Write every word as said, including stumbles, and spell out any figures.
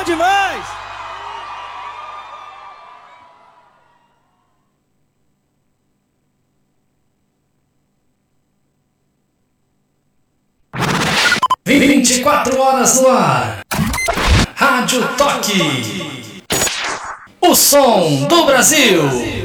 demais! vinte e quatro horas no ar. Rádio Toque. O som do Brasil.